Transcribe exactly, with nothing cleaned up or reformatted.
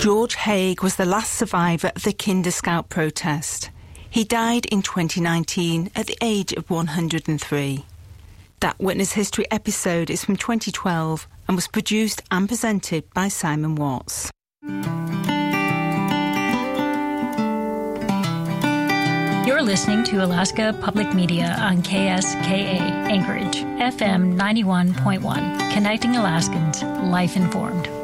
George Haigh was the last survivor of the Kinder Scout protest. He died in twenty nineteen at the age of one hundred and three. That Witness History episode is from twenty twelve and was produced and presented by Simon Watts. You're listening to Alaska Public Media on K S K A Anchorage, F M ninety-one point one, connecting Alaskans, life informed.